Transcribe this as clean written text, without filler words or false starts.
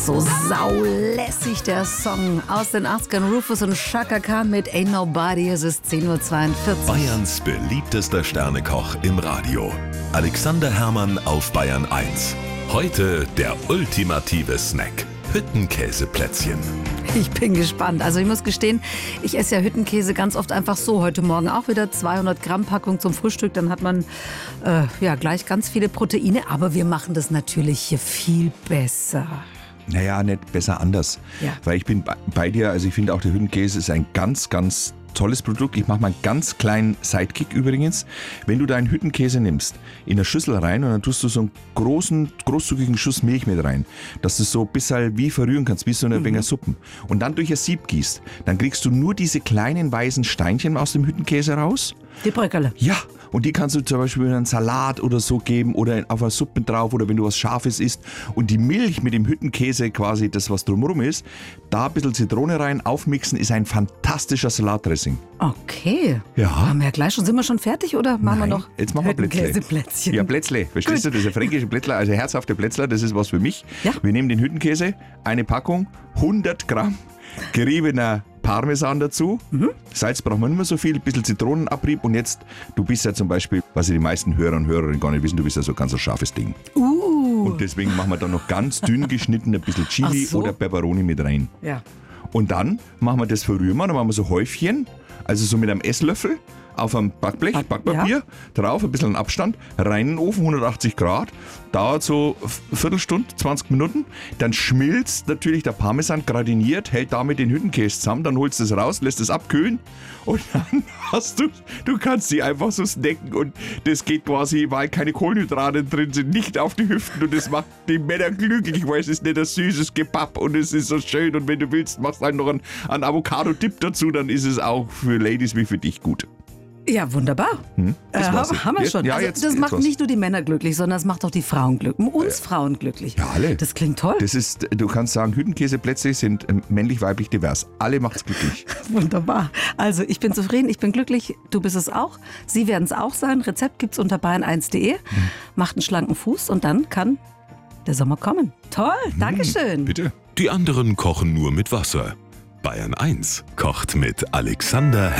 So saulässig der Song aus den 80ern. Rufus und Chaka Khan mit Ain't Nobody. Es ist 10:42 Uhr. Bayerns beliebtester Sternekoch im Radio. Alexander Herrmann auf Bayern 1. Heute der ultimative Snack. Hüttenkäseplätzchen. Ich bin gespannt. Also ich muss gestehen, ich esse ja Hüttenkäse ganz oft einfach so. Heute Morgen auch wieder 200 Gramm Packung zum Frühstück. Dann hat man gleich ganz viele Proteine. Aber wir machen das natürlich hier viel besser. Naja, nicht besser anders. Ja. Weil ich bin bei dir, also ich finde auch der Hüttenkäse ist ein ganz, ganz tolles Produkt. Ich mache mal einen ganz kleinen Sidekick übrigens. Wenn du deinen Hüttenkäse nimmst, in eine Schüssel rein und dann tust du so einen großzügigen Schuss Milch mit rein, dass du so ein bisschen wie verrühren kannst, wie so eine Wenger Suppen. Und dann durch ein Sieb gießt, dann kriegst du nur diese kleinen weißen Steinchen aus dem Hüttenkäse raus. Die Bröckerle. Ja, und die kannst du zum Beispiel in einen Salat oder so geben oder auf eine Suppe drauf oder wenn du was Scharfes isst. Und die Milch mit dem Hüttenkäse, quasi das, was drumherum ist, da ein bisschen Zitrone rein, aufmixen, ist ein fantastischer Salatdressing. Okay. Ja. Haben wir ja gleich schon. Sind wir schon fertig oder machen wir Nein, noch jetzt machen wir Plätzle. Hüttenkäseplätzchen? Ja, Plätzle. Verstehst du? Das ist ein fränkische Plätzle, also herzhafte Plätzle, das ist was für mich. Ja. Wir nehmen den Hüttenkäse, eine Packung, 100 Gramm geriebener Parmesan dazu. Salz braucht man nicht mehr so viel, ein bisschen Zitronenabrieb und jetzt, du bist ja zum Beispiel, was die meisten Hörer und Hörerinnen gar nicht wissen, du bist ja so ganz ein scharfes Ding. Und deswegen machen wir da noch ganz dünn geschnitten ein bisschen Chili Ach so. oder Peperoni mit rein. Ja. Und dann machen wir das verrühren wir, dann machen wir so Häufchen, also so mit einem Esslöffel auf einem Backblech, Backpapier, drauf, ein bisschen Abstand, rein in den Ofen, 180 Grad, dauert so eine Viertelstunde, 20 Minuten, dann schmilzt natürlich der Parmesan, gratiniert, hält damit den Hüttenkäse zusammen, dann holst du es raus, lässt es abkühlen und dann hast du kannst sie einfach so snacken und das geht quasi, weil keine Kohlenhydrate drin sind, nicht auf die Hüften und das macht die Männer glücklich, weil es ist nicht ein süßes Gepapp und es ist so schön und wenn du willst, machst du halt noch einen Avocado-Dip dazu, dann ist es auch für Ladies wie für dich gut. Ja, wunderbar. Das war's jetzt. Haben wir schon. Ja, Also, jetzt- das jetzt macht was. nicht nur die Männer glücklich, sondern es macht auch die Frauen glücklich. Uns Frauen glücklich. Ja, alle. Das klingt toll. Das ist, du kannst sagen, Hüttenkäseplätzle sind männlich-weiblich divers. Alle macht's glücklich. Wunderbar. Also ich bin zufrieden, ich bin glücklich, du bist es auch. Sie werden es auch sein. Rezept gibt's unter bayern1.de. Macht einen schlanken Fuß und dann kann der Sommer kommen. Toll, Dankeschön. Bitte. Die anderen kochen nur mit Wasser. Bayern 1 kocht mit Alexander